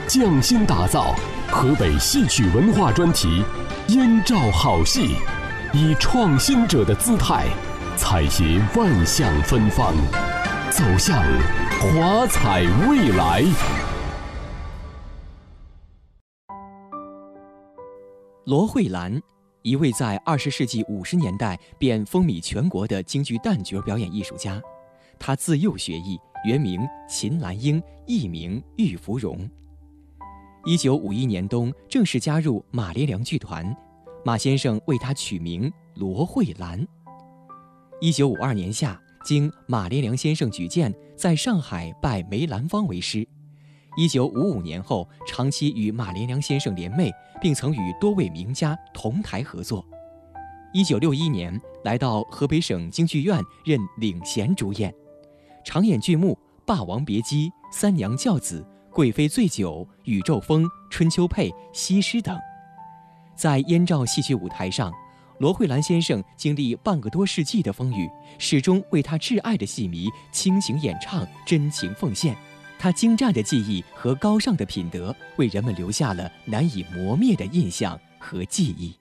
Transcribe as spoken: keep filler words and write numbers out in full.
匠心打造河北戏曲文化专题燕赵好戏，以创新者的姿态采撷万象芬芳，走向华彩未来。 罗慧兰，一位在二十世纪五十年代便风靡全国的京剧旦角表演艺术家。她自幼学艺，原名秦兰英，艺名玉芙蓉。一九五一年冬，正式加入马连良剧团，马先生为她取名罗慧兰。一九五二年夏，经马连良先生举荐，在上海拜梅兰芳为师。一九五五年后，长期与马连良先生联袂，并曾与多位名家同台合作。一九六一年，来到河北省京剧院任领衔主演，常演剧目《霸王别姬》《三娘教子》《贵妃醉酒》《宇宙风》《春秋配》《西施》等。在燕赵戏曲舞台上，罗慧兰先生经历半个多世纪的风雨，始终为他挚爱的戏迷倾情演唱，真情奉献。他精湛的技艺和高尚的品德，为人们留下了难以磨灭的印象和记忆。